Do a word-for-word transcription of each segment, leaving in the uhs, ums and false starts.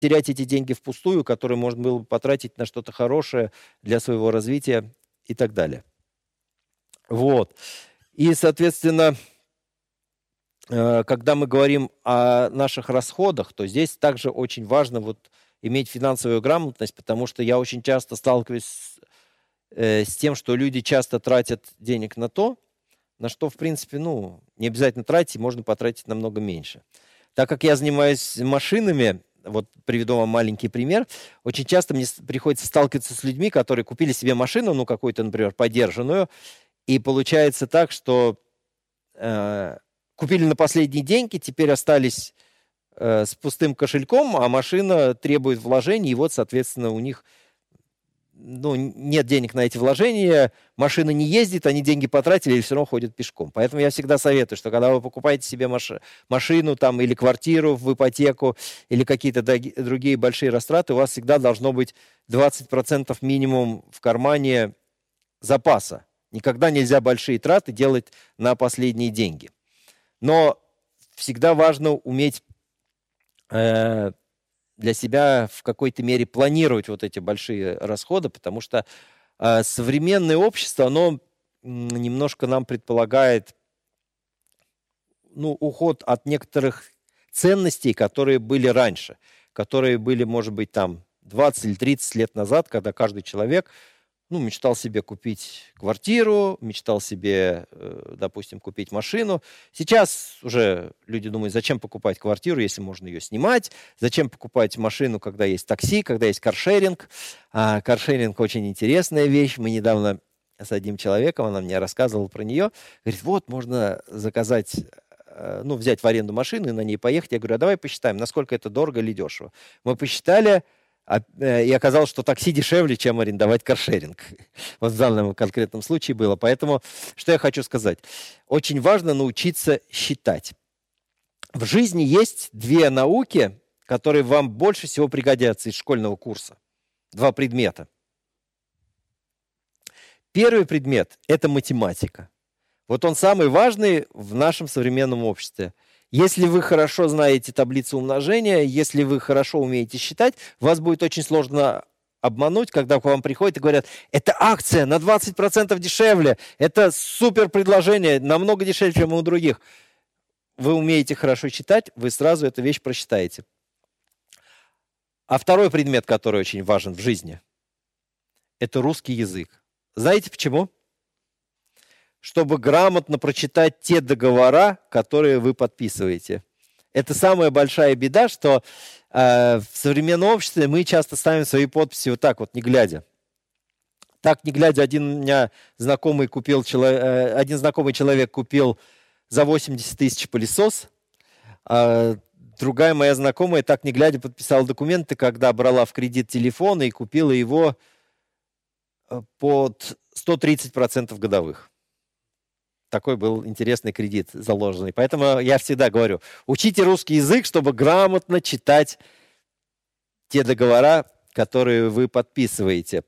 терять эти деньги впустую, которые можно было бы потратить на что-то хорошее для своего развития и так далее. Вот. И, соответственно, когда мы говорим о наших расходах, то здесь также очень важно вот иметь финансовую грамотность, потому что я очень часто сталкиваюсь с, э, с тем, что люди часто тратят денег на то, на что, в принципе, ну, не обязательно тратить, можно потратить намного меньше. Так как я занимаюсь машинами, вот приведу вам маленький пример, очень часто мне приходится сталкиваться с людьми, которые купили себе машину, ну, какую-то, например, подержанную, и получается так, что э, купили на последние деньги, теперь остались э, с пустым кошельком, а машина требует вложений, и вот, соответственно, у них ну, нет денег на эти вложения, машина не ездит, они деньги потратили и все равно ходят пешком. Поэтому я всегда советую, что когда вы покупаете себе маш... машину там, или квартиру в ипотеку, или какие-то другие большие растраты, у вас всегда должно быть двадцать процентов минимум в кармане запаса. Никогда нельзя большие траты делать на последние деньги. Но всегда важно уметь э, для себя в какой-то мере планировать вот эти большие расходы, потому что э, современное общество, оно немножко нам предполагает ну, уход от некоторых ценностей, которые были раньше, которые были, может быть, там двадцать или тридцать лет назад, когда каждый человек ну, мечтал себе купить квартиру, мечтал себе, допустим, купить машину. Сейчас уже люди думают, зачем покупать квартиру, если можно ее снимать, зачем покупать машину, когда есть такси, когда есть каршеринг. А каршеринг очень интересная вещь. Мы недавно с одним человеком, она мне рассказывала про нее, говорит, вот, можно заказать, ну, взять в аренду машину и на ней поехать. Я говорю, а давай посчитаем, насколько это дорого или дешево. Мы посчитали, и оказалось, что такси дешевле, чем арендовать каршеринг. Вот в данном конкретном случае было. Поэтому, что я хочу сказать. Очень важно научиться считать. В жизни есть две науки, которые вам больше всего пригодятся из школьного курса. Два предмета. Первый предмет – это математика. Вот он самый важный в нашем современном обществе. Если вы хорошо знаете таблицу умножения, если вы хорошо умеете считать, вас будет очень сложно обмануть, когда к вам приходят и говорят, это акция на двадцать процентов дешевле, это супер предложение, намного дешевле, чем у других. Вы умеете хорошо считать, вы сразу эту вещь просчитаете. А второй предмет, который очень важен в жизни, это русский язык. Знаете почему? Чтобы грамотно прочитать те договора, которые вы подписываете. Это самая большая беда, что э, в современном обществе мы часто ставим свои подписи вот так вот, не глядя. Так, не глядя, один у меня знакомый купил, э, один знакомый человек купил за восемьдесят тысяч пылесос, а другая моя знакомая, так не глядя, подписала документы, когда брала в кредит телефон и купила его под сто тридцать процентов годовых. Такой был интересный кредит заложенный. Поэтому я всегда говорю, учите русский язык, чтобы грамотно читать те договора, которые вы подписываете.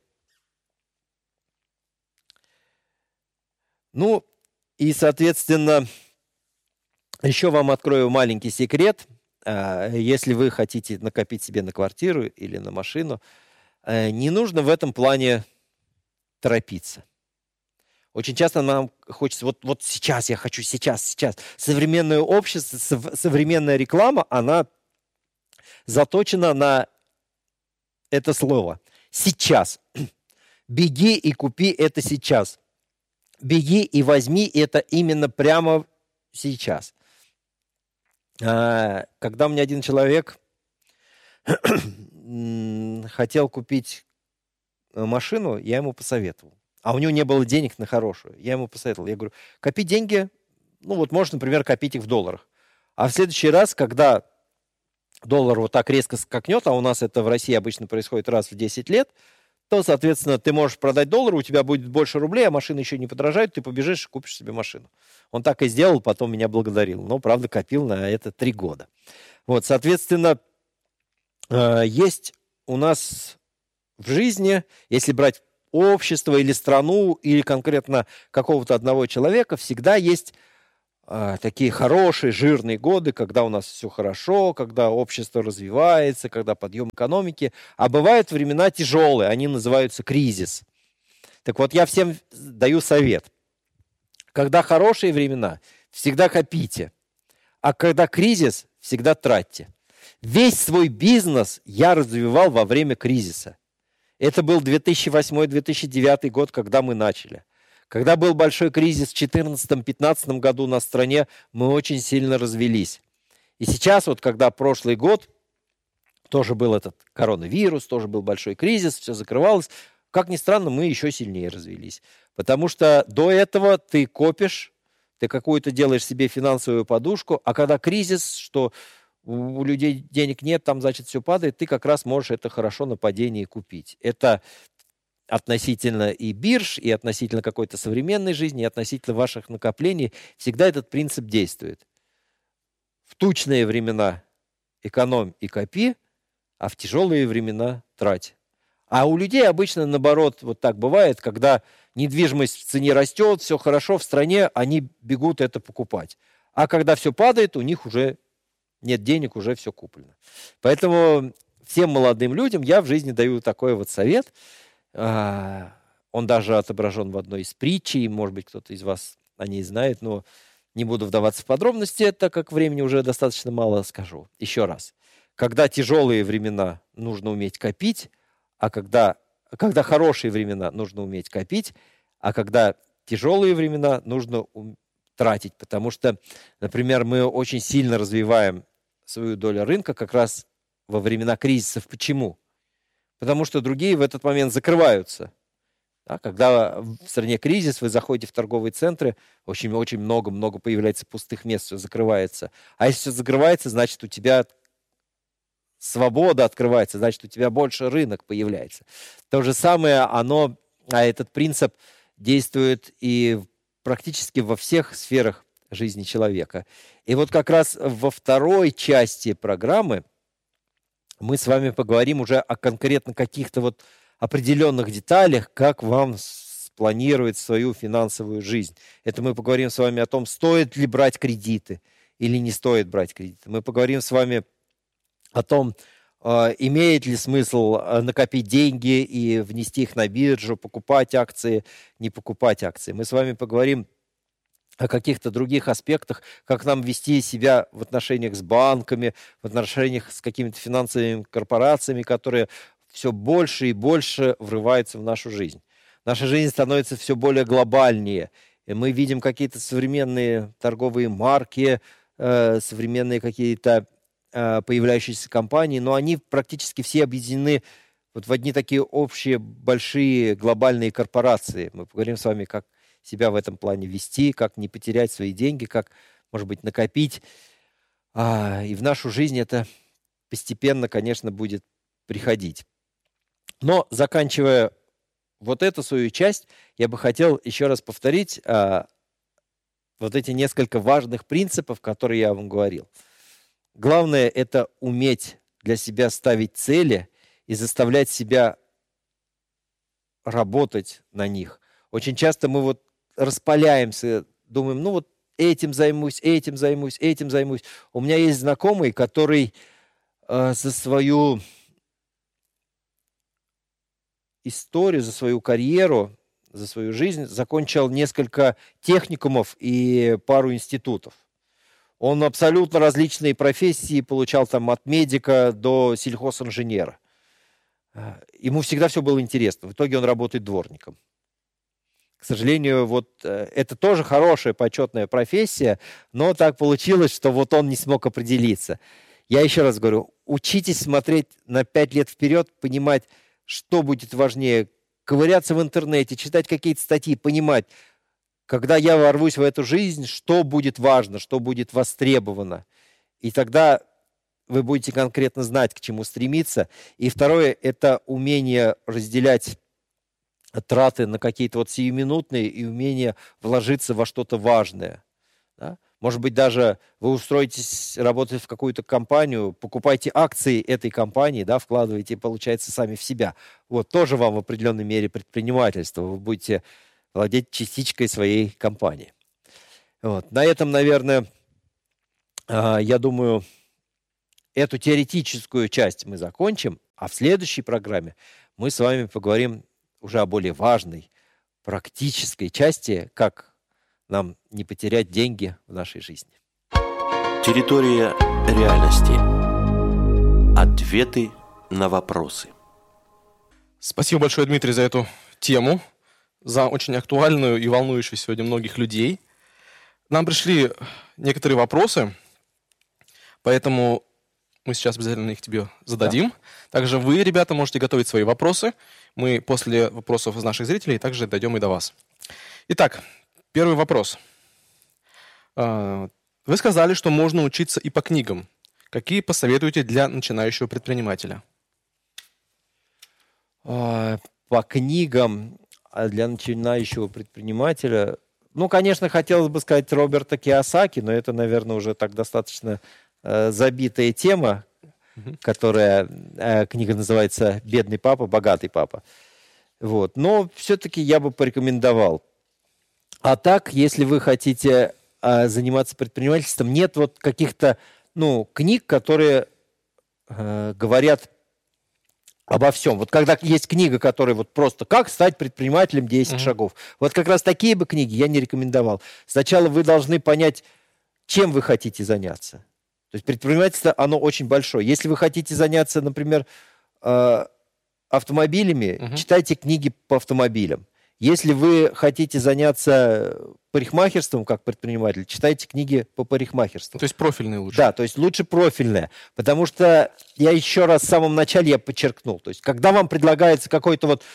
Ну, и, соответственно, еще вам открою маленький секрет. Если вы хотите накопить себе на квартиру или на машину, не нужно в этом плане торопиться. Очень часто нам хочется, вот, вот сейчас я хочу, сейчас, сейчас. Современное общество, современная реклама, она заточена на это слово. Сейчас. Беги и купи это сейчас. Беги и возьми это именно прямо сейчас. Когда у меня один человек хотел купить машину, я ему посоветовал. А у него не было денег на хорошую. Я ему посоветовал. Я говорю, копи деньги, ну вот можешь, например, копить их в долларах. А в следующий раз, когда доллар вот так резко скакнет, а у нас это в России обычно происходит раз в десять лет, то, соответственно, ты можешь продать доллар, у тебя будет больше рублей, а машина еще не подорожает, ты побежишь и купишь себе машину. Он так и сделал, потом меня благодарил. Но, правда, копил на это три года. Вот, соответственно, есть у нас в жизни, если брать общество или страну, или конкретно какого-то одного человека, всегда есть а, такие хорошие, жирные годы, когда у нас все хорошо, когда общество развивается, когда подъем экономики. А бывают времена тяжелые, они называются кризис. Так вот, я всем даю совет. Когда хорошие времена, всегда копите. А когда кризис, всегда тратьте. Весь свой бизнес я развивал во время кризиса. Это был две тысячи восьмой - две тысячи девятый год, когда мы начали. Когда был большой кризис в две тысячи четырнадцатом - пятнадцатом году на стране, мы очень сильно развелись. И сейчас, вот когда прошлый год, тоже был этот коронавирус, тоже был большой кризис, все закрывалось, как ни странно, мы еще сильнее развелись. Потому что до этого ты копишь, ты какую-то делаешь себе финансовую подушку, а когда кризис, что у людей денег нет, там, значит, все падает, ты как раз можешь это хорошо на падении купить. Это относительно и бирж, и относительно какой-то современной жизни, и относительно ваших накоплений. Всегда этот принцип действует. В тучные времена экономь и копи, а в тяжелые времена трать. А у людей обычно, наоборот, вот так бывает, когда недвижимость в цене растет, все хорошо в стране, они бегут это покупать. А когда все падает, у них уже нет денег, уже все куплено. Поэтому всем молодым людям я в жизни даю такой вот совет. Он даже отображен в одной из притчей, может быть, кто-то из вас о ней знает, но не буду вдаваться в подробности, так как времени уже достаточно мало, скажу. Еще раз. Когда тяжелые времена, нужно уметь копить, а когда, когда хорошие времена, нужно уметь копить, а когда тяжелые времена, нужно ум- тратить. Потому что, например, мы очень сильно развиваем свою долю рынка как раз во времена кризисов. Почему? Потому что другие в этот момент закрываются. Да, когда в стране кризис, вы заходите в торговые центры, очень-очень много-много появляется пустых мест, все закрывается. А если все закрывается, значит, у тебя свобода открывается, значит, у тебя больше рынок появляется. То же самое, оно, а этот принцип действует и практически во всех сферах жизни человека. И вот как раз во второй части программы мы с вами поговорим уже о конкретно каких-то вот определенных деталях, как вам спланировать свою финансовую жизнь. Это мы поговорим с вами о том, стоит ли брать кредиты или не стоит брать кредиты. Мы поговорим с вами о том, имеет ли смысл накопить деньги и внести их на биржу, покупать акции, не покупать акции. Мы с вами поговорим о каких-то других аспектах, как нам вести себя в отношениях с банками, в отношениях с какими-то финансовыми корпорациями, которые все больше и больше врываются в нашу жизнь. Наша жизнь становится все более глобальнее. И мы видим какие-то современные торговые марки, э, современные какие-то э, появляющиеся компании, но они практически все объединены вот в одни такие общие большие глобальные корпорации. Мы поговорим с вами, как себя в этом плане вести, как не потерять свои деньги, как, может быть, накопить. А, и в нашу жизнь это постепенно, конечно, будет приходить. Но, заканчивая вот эту свою часть, я бы хотел еще раз повторить а, вот эти несколько важных принципов, которые я вам говорил. Главное – это уметь для себя ставить цели и заставлять себя работать на них. Очень часто мы вот распаляемся, думаем, ну вот этим займусь, этим займусь, этим займусь. У меня есть знакомый, который э, за свою историю, за свою карьеру, за свою жизнь закончил несколько техникумов и пару институтов. Он абсолютно различные профессии получал там от медика до сельхозинженера. Ему всегда все было интересно. В итоге он работает дворником. К сожалению, вот это тоже хорошая, почетная профессия, но так получилось, что вот он не смог определиться. Я еще раз говорю, учитесь смотреть на пять лет вперед, понимать, что будет важнее, ковыряться в интернете, читать какие-то статьи, понимать, когда я ворвусь в эту жизнь, что будет важно, что будет востребовано. И тогда вы будете конкретно знать, к чему стремиться. И второе – это умение разделять траты на какие-то вот сиюминутные и умение вложиться во что-то важное. Да? Может быть, даже вы устроитесь работать в какую-то компанию, покупайте акции этой компании, да, вкладываете, получается, сами в себя. Вот тоже вам в определенной мере предпринимательство. Вы будете владеть частичкой своей компании. Вот. На этом, наверное, я думаю, эту теоретическую часть мы закончим, а в следующей программе мы с вами поговорим уже о более важной, практической части, как нам не потерять деньги в нашей жизни. Территория реальности. Ответы на вопросы. Спасибо большое, Дмитрий, за эту тему, за очень актуальную и волнующую сегодня многих людей. Нам пришли некоторые вопросы, поэтому мы сейчас обязательно их тебе зададим. Да. Также вы, ребята, можете готовить свои вопросы. Мы после вопросов из наших зрителей также дойдем и до вас. Итак, первый вопрос. Вы сказали, что можно учиться и по книгам. Какие посоветуете для начинающего предпринимателя? По книгам для начинающего предпринимателя, ну, конечно, хотелось бы сказать Роберта Кийосаки, но это, наверное, уже так достаточно э, забитая тема, mm-hmm. которая, э, книга называется «Бедный папа, богатый папа». Вот. Но все-таки я бы порекомендовал. А так, если вы хотите э, заниматься предпринимательством, нет вот каких-то, ну, книг, которые э, говорят обо всем. Вот когда есть книга, которая вот просто «Как стать предпринимателем десять mm-hmm. шагов». Вот как раз такие бы книги я не рекомендовал. Сначала вы должны понять, чем вы хотите заняться. То есть предпринимательство, оно очень большое. Если вы хотите заняться, например, автомобилями, mm-hmm. читайте книги по автомобилям. Если вы хотите заняться парикмахерством как предприниматель, читайте книги по парикмахерству. То есть профильные лучше? Да, то есть лучше профильные. Потому что я еще раз в самом начале я подчеркнул. То есть когда вам предлагается какой-то вот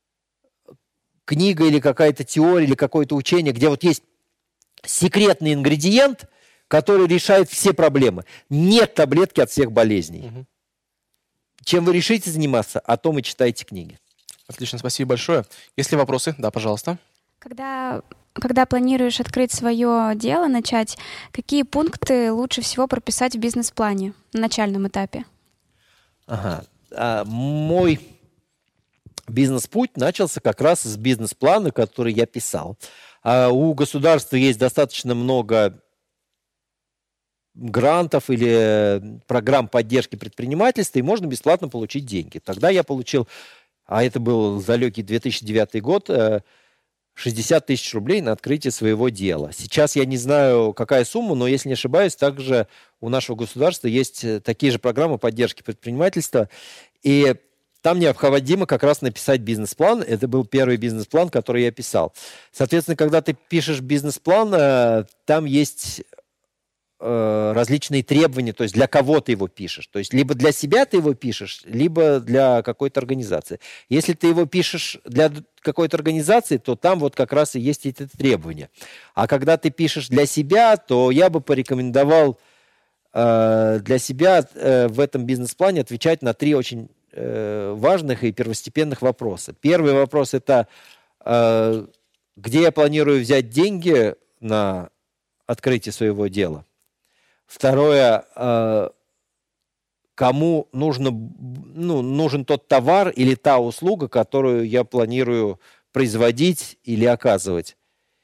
книга или какая-то теория или какое-то учение, где вот есть секретный ингредиент, который решает все проблемы. Нет таблетки от всех болезней. Угу. Чем вы решите заниматься, о том и читайте книги. Отлично, спасибо большое. Есть ли вопросы? Да, пожалуйста. Когда, когда планируешь открыть свое дело, начать, какие пункты лучше всего прописать в бизнес-плане на начальном этапе? Ага. А, мой бизнес-путь начался как раз с бизнес-плана, который я писал. А у государства есть достаточно много грантов или программ поддержки предпринимательства, и можно бесплатно получить деньги. Тогда я получил... А это был далекий две тысячи девятый год, шестьдесят тысяч рублей на открытие своего дела. Сейчас я не знаю, какая сумма, но, если не ошибаюсь, также у нашего государства есть такие же программы поддержки предпринимательства. И там необходимо как раз написать бизнес-план. Это был первый бизнес-план, который я писал. Соответственно, когда ты пишешь бизнес-план, там есть... различные требования, то есть для кого ты его пишешь. То есть либо для себя ты его пишешь, либо для какой-то организации. Если ты его пишешь для какой-то организации, то там вот как раз и есть эти требования. А когда ты пишешь для себя, то я бы порекомендовал э, для себя э, в этом бизнес-плане отвечать на три очень э, важных и первостепенных вопроса. Первый вопрос – это э, где я планирую взять деньги на открытие своего дела. Второе, кому нужно, ну, нужен тот товар или та услуга, которую я планирую производить или оказывать.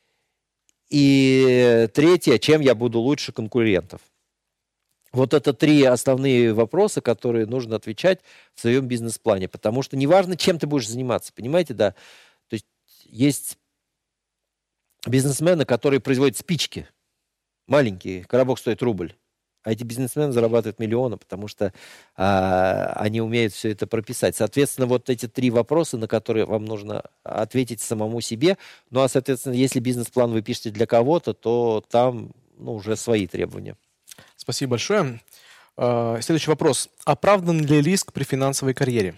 И третье, чем я буду лучше конкурентов. Вот это три основные вопроса, которые нужно отвечать в своем бизнес-плане. Потому что неважно, чем ты будешь заниматься, понимаете, да? То есть есть бизнесмены, которые производят спички. Маленькие, коробок стоит рубль. А эти бизнесмены зарабатывают миллионы, потому что а, они умеют все это прописать. Соответственно, вот эти три вопроса, на которые вам нужно ответить самому себе. Ну, а, соответственно, если бизнес-план вы пишете для кого-то, то там ну, уже свои требования. Спасибо большое. Следующий вопрос. Оправдан ли риск при финансовой карьере?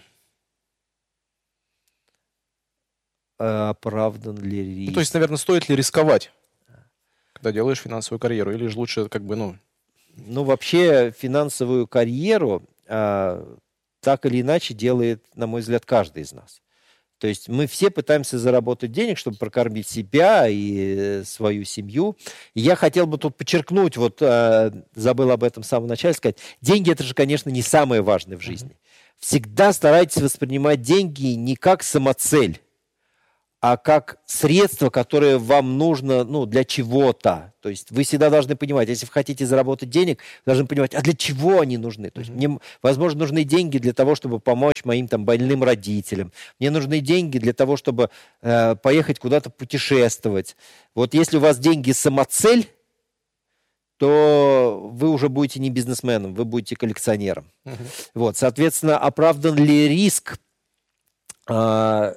Оправдан ли риск? Ну, то есть, наверное, стоит ли рисковать, когда делаешь финансовую карьеру? Или же лучше как бы, ну... Ну, вообще, финансовую карьеру а, так или иначе делает, на мой взгляд, каждый из нас. То есть мы все пытаемся заработать денег, чтобы прокормить себя и свою семью. И я хотел бы тут подчеркнуть, вот а, забыл об этом в самом начале сказать, деньги – это же, конечно, не самое важное в жизни. Всегда старайтесь воспринимать деньги не как самоцель, а как средство, которое вам нужно, ну, для чего-то. То есть вы всегда должны понимать, если вы хотите заработать денег, вы должны понимать, а для чего они нужны. То есть mm-hmm. мне, возможно, нужны деньги для того, чтобы помочь моим там больным родителям. Мне нужны деньги для того, чтобы э, поехать куда-то путешествовать. Вот если у вас деньги самоцель, то вы уже будете не бизнесменом, вы будете коллекционером. Mm-hmm. Вот, соответственно, оправдан ли риск? Э,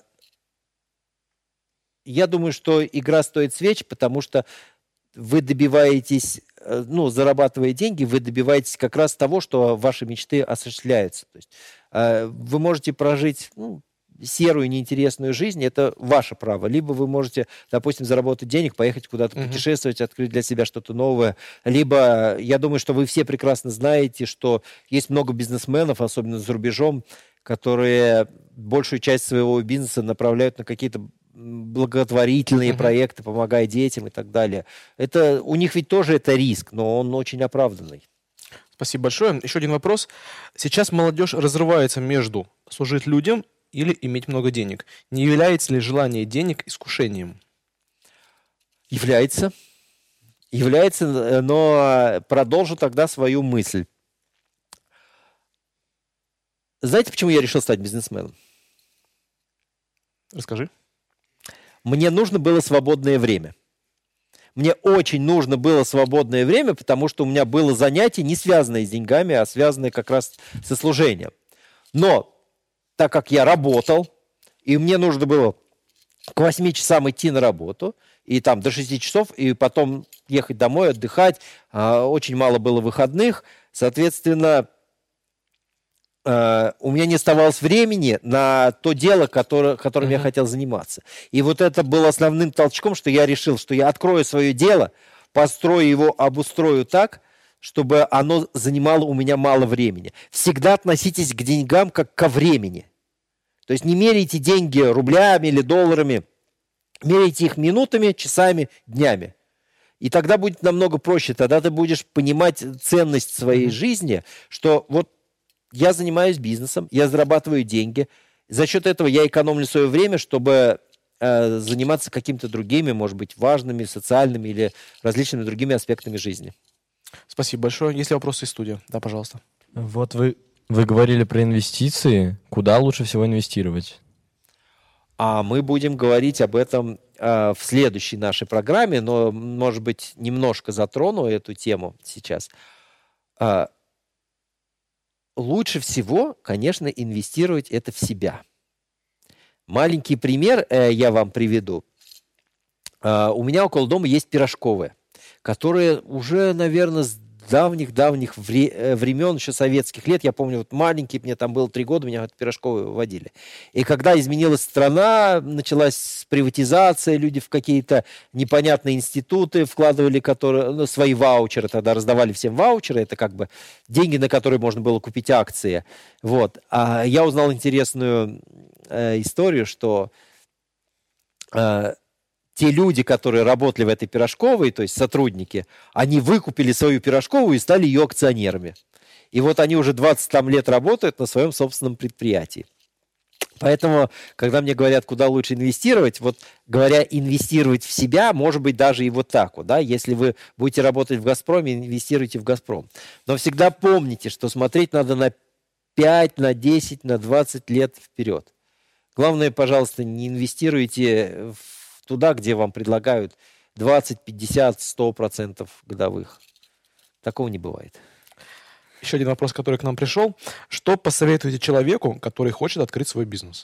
Я думаю, что игра стоит свеч, потому что вы добиваетесь, ну, зарабатывая деньги, вы добиваетесь как раз того, что ваши мечты осуществляются. То есть э, вы можете прожить, ну, серую, неинтересную жизнь, это ваше право. Либо вы можете, допустим, заработать денег, поехать куда-то uh-huh. путешествовать, открыть для себя что-то новое. Либо, я думаю, что вы все прекрасно знаете, что есть много бизнесменов, особенно за рубежом, которые большую часть своего бизнеса направляют на какие-то благотворительные uh-huh. проекты, помогая детям и так далее. Это, у них ведь тоже это риск, но он очень оправданный. Спасибо большое. Еще один вопрос. Сейчас молодежь разрывается между служить людям или иметь много денег. Не является ли желание денег искушением? Является. Является, но продолжу тогда свою мысль. Знаете, почему я решил стать бизнесменом? Расскажи. Мне нужно было свободное время. Мне очень нужно было свободное время, потому что у меня было занятие, не связанное с деньгами, а связанное как раз со служением. Но так как я работал, и мне нужно было к восьми часам идти на работу, и там до шести часов, и потом ехать домой, отдыхать, очень мало было выходных, соответственно, у меня не оставалось времени на то дело, которое, которым mm-hmm. я хотел заниматься. И вот это было основным толчком, что я решил, что я открою свое дело, построю его, обустрою так, чтобы оно занимало у меня мало времени. Всегда относитесь к деньгам как ко времени. То есть не меряйте деньги рублями или долларами, меряйте их минутами, часами, днями. И тогда будет намного проще. Тогда ты будешь понимать ценность своей mm-hmm. жизни, что вот я занимаюсь бизнесом, я зарабатываю деньги. За счет этого я экономлю свое время, чтобы э, заниматься какими-то другими, может быть, важными, социальными или различными другими аспектами жизни. Спасибо большое. Есть ли вопросы из студии? Да, пожалуйста. Вот вы, вы говорили про инвестиции. Куда лучше всего инвестировать? А мы будем говорить об этом э, в следующей нашей программе, но, может быть, немножко затрону эту тему сейчас. Э, Лучше всего, конечно, инвестировать это в себя. Маленький пример э, я вам приведу. Э, у меня около дома есть пирожковые, которые уже, наверное, с давних-давних вре- времен, еще советских лет, я помню, вот маленький, мне там было три года, меня вот пирожковые водили. И когда изменилась страна, началась приватизация, люди в какие-то непонятные институты вкладывали, которые, ну, свои ваучеры, тогда раздавали всем ваучеры, это как бы деньги, на которые можно было купить акции. Вот. А я узнал интересную э, историю, что э, те люди, которые работали в этой пирожковой, то есть сотрудники, они выкупили свою пирожковую и стали ее акционерами. И вот они уже двадцать там лет работают на своем собственном предприятии. Поэтому, когда мне говорят, куда лучше инвестировать, вот говоря, инвестировать в себя, может быть, даже и вот так вот, да, если вы будете работать в «Газпроме», инвестируйте в «Газпром». Но всегда помните, что смотреть надо на пять, на десять, на двадцать лет вперед. Главное, пожалуйста, не инвестируйте в туда, где вам предлагают двадцать, пятьдесят, сто процентов годовых. Такого не бывает. Еще один вопрос, который к нам пришел. Что посоветуете человеку, который хочет открыть свой бизнес?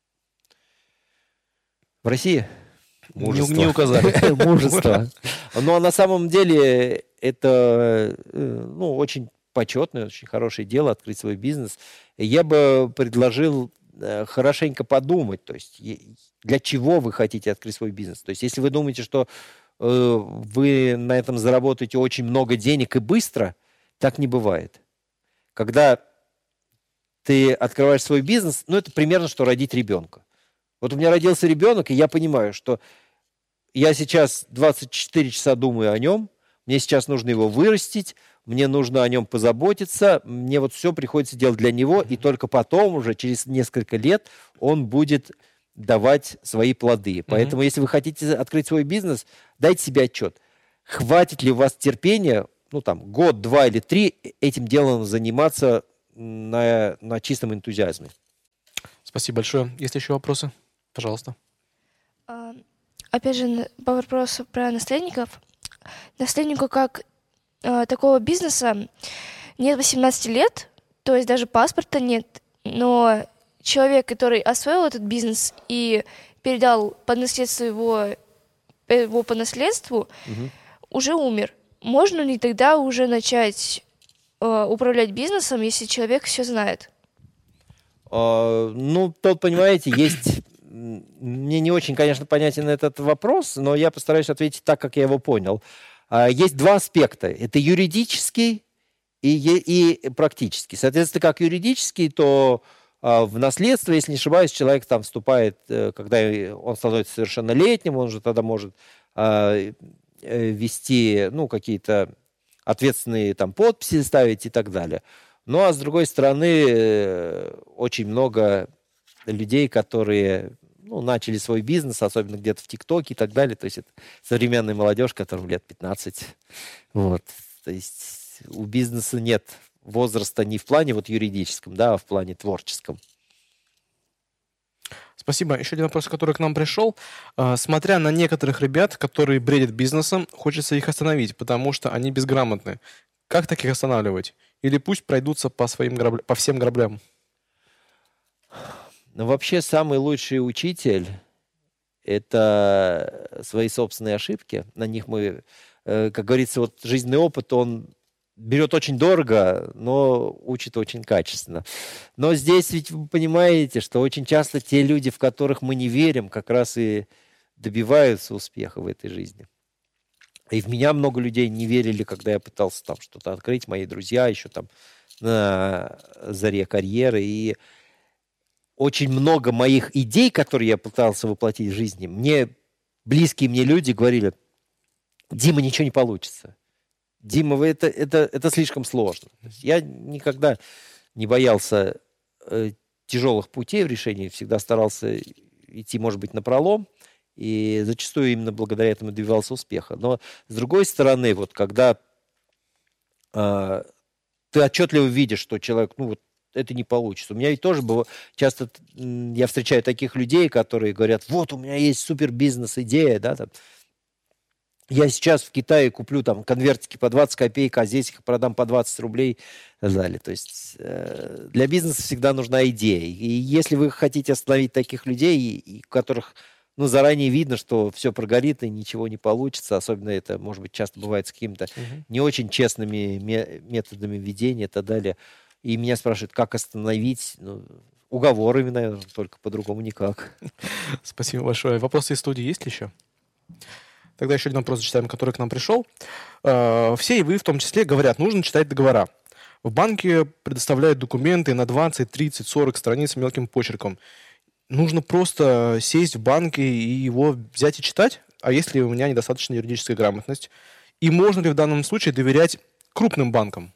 В России? Мужество. Не, не указали. Мужество. Но на самом деле это, ну, очень почетное, очень хорошее дело открыть свой бизнес. Я бы предложил хорошенько подумать, то есть для чего вы хотите открыть свой бизнес. То есть если вы думаете, что э, вы на этом заработаете очень много денег и быстро, так не бывает. Когда ты открываешь свой бизнес, ну это примерно что родить ребенка. Вот у меня родился ребенок, и я понимаю, что я сейчас двадцать четыре часа думаю о нем, мне сейчас нужно его вырастить, мне нужно о нем позаботиться, мне вот все приходится делать для него, и только потом, уже через несколько лет, он будет давать свои плоды. Поэтому, если вы хотите открыть свой бизнес, дайте себе отчет. Хватит ли у вас терпения, ну там, год, два или три этим делом заниматься на, на чистом энтузиазме? Спасибо большое. Есть еще вопросы? Пожалуйста. А, Опять же, н- по вопросу про наследников. Наследнику как а, такого бизнеса нет восемнадцати лет, то есть даже паспорта нет, но человек, который освоил этот бизнес и передал по наследству его, его по наследству, Мгм. уже умер. Можно ли тогда уже начать а, управлять бизнесом, если человек все знает? А, ну, тут, понимаете, есть... м, Мне не очень, конечно, понятен этот вопрос, но я постараюсь ответить так, как я его понял. А, Есть два аспекта. Это юридический и, е- и практический. Соответственно, как юридический, то а, в наследство, если не ошибаюсь, человек там вступает, э, когда и он становится совершеннолетним, он же тогда может а, э, вести, ну, какие-то ответственные там подписи ставить и так далее. Ну, а с другой стороны, э, очень много людей, которые, ну, начали свой бизнес, особенно где-то в ТикТоке и так далее. То есть это современная молодежь, которым лет пятнадцать. Вот. То есть у бизнеса нет возраста не в плане вот юридическом, да, а в плане творческом. Спасибо. Еще один вопрос, который к нам пришел. А, Смотря на некоторых ребят, которые бредят бизнесом, хочется их остановить, потому что они безграмотны. Как таких останавливать? Или пусть пройдутся по, своим грабля- по всем граблям? Но вообще самый лучший учитель– это свои собственные ошибки. На них мы, э, как говорится, вот жизненный опыт, он берет очень дорого, но учит очень качественно. Но здесь ведь вы понимаете, что очень часто те люди, в которых мы не верим, как раз и добиваются успеха в этой жизни. И в меня много людей не верили, когда я пытался там что-то открыть, мои друзья еще там на заре карьеры. И очень много моих идей, которые я пытался воплотить в жизни, мне близкие мне люди говорили: Дима, ничего не получится. Дима, вы это, это, это слишком сложно. То есть я никогда не боялся э, тяжелых путей в решении, всегда старался идти, может быть, напролом, и зачастую именно благодаря этому добивался успеха. Но с другой стороны, вот когда э, ты отчетливо видишь, что человек, ну вот, это не получится. У меня ведь тоже было часто, м, я встречаю таких людей, которые говорят: вот у меня есть супер бизнес-идея, да, там, я сейчас в Китае куплю там конвертики по двадцать копеек, а здесь их продам по двадцать рублей и так далее. То есть э, для бизнеса всегда нужна идея. И если вы хотите остановить таких людей, и, и у которых, ну, заранее видно, что все прогорит и ничего не получится, особенно это, может быть, часто бывает с какими-то Мгм. не очень честными ме- методами ведения и так далее, и меня спрашивают, как остановить, ну, уговорами, наверное, только по-другому никак. Спасибо большое. Вопросы из студии есть ли еще? Тогда еще один вопрос зачитаем, который к нам пришел. Э, Все, и вы в том числе, говорят, нужно читать договора. В банке предоставляют документы на двадцать, тридцать, сорок страниц мелким почерком. Нужно просто сесть в банке и его взять и читать? А если у меня недостаточно юридическая грамотность? И можно ли в данном случае доверять крупным банкам?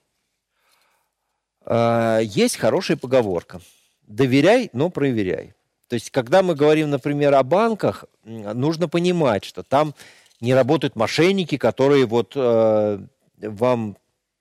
А, Есть хорошая поговорка: доверяй, но проверяй. То есть, когда мы говорим, например, о банках, м, нужно понимать, что там не работают мошенники, которые вот э, вам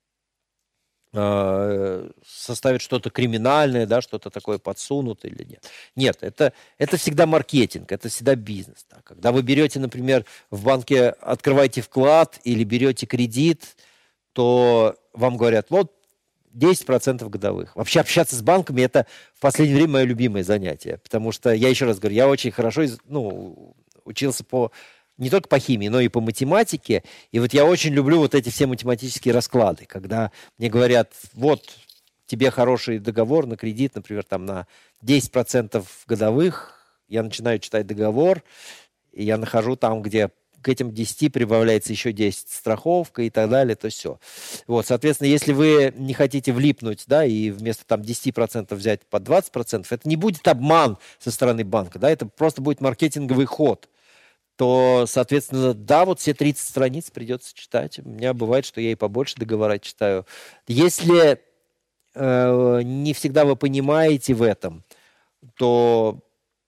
э, составят что-то криминальное, да, что-то такое подсунут или нет. Нет, это, это всегда маркетинг, это всегда бизнес. Да. Когда вы берете, например, в банке, открываете вклад или берете кредит, то вам говорят: вот десять процентов годовых. Вообще общаться с банками – это в последнее время мое любимое занятие, потому что, я еще раз говорю, я очень хорошо из- ну, учился по, не только по химии, но и по математике, и вот я очень люблю вот эти все математические расклады, когда мне говорят: вот тебе хороший договор на кредит, например, там на десять процентов годовых, я начинаю читать договор, и я нахожу там, где к этим десяти прибавляется еще десять страховка и так далее, то все. Вот, соответственно, если вы не хотите влипнуть, да, и вместо там десяти процентов взять по двадцать процентов, это не будет обман со стороны банка, да, это просто будет маркетинговый ход, то, соответственно, да, вот все тридцать страниц придется читать. У меня бывает, что я и побольше договора читаю. Если э, не всегда вы понимаете в этом, то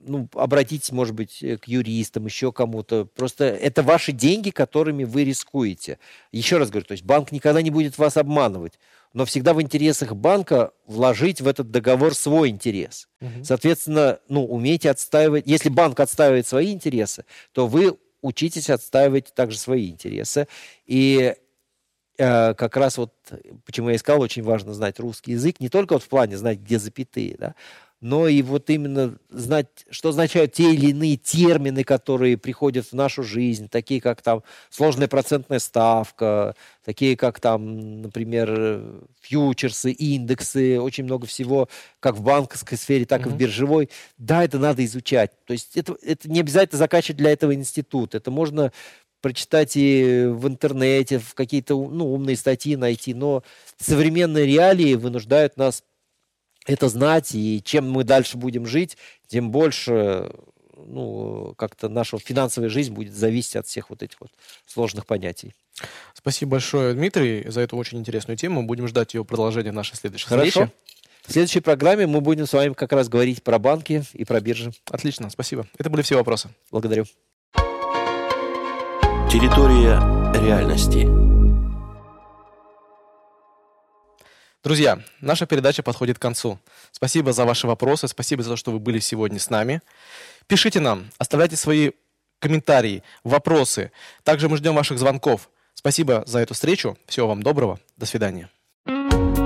ну, обратитесь, может быть, к юристам, еще кому-то. Просто это ваши деньги, которыми вы рискуете. Еще раз говорю, то есть банк никогда не будет вас обманывать, но всегда в интересах банка вложить в этот договор свой интерес. Угу. Соответственно, ну, умейте отстаивать. Если банк отстаивает свои интересы, то вы учитесь отстаивать также свои интересы. И э, как раз вот, почему я и сказал, очень важно знать русский язык, не только вот в плане знать, где запятые, да, но и вот именно знать, что означают те или иные термины, которые приходят в нашу жизнь, такие как там сложная процентная ставка, такие как там, например, фьючерсы, индексы, очень много всего, как в банковской сфере, так mm-hmm. и в биржевой. Да, это надо изучать. То есть это, это не обязательно заканчивать для этого институт. Это можно прочитать и в интернете, в какие-то ну, умные статьи найти, но современные реалии вынуждают нас это знать, и чем мы дальше будем жить, тем больше ну, как-то наша финансовая жизнь будет зависеть от всех вот этих вот сложных понятий. Спасибо большое, Дмитрий, за эту очень интересную тему. Будем ждать ее продолжения в нашей следующей Хорошо. встрече. В следующей программе мы будем с вами как раз говорить про банки и про биржи. Отлично, спасибо. Это были все вопросы. Благодарю. Территория реальности. Друзья, наша передача подходит к концу. Спасибо за ваши вопросы, спасибо за то, что вы были сегодня с нами. Пишите нам, оставляйте свои комментарии, вопросы. Также мы ждем ваших звонков. Спасибо за эту встречу. Всего вам доброго. До свидания.